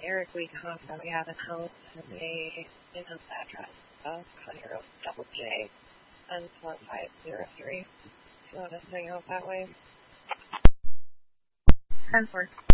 Eric Weekhoff that we have in house has a in-house address of Connie Road, double J, and 1503. If you want to swing out that way. 10-4.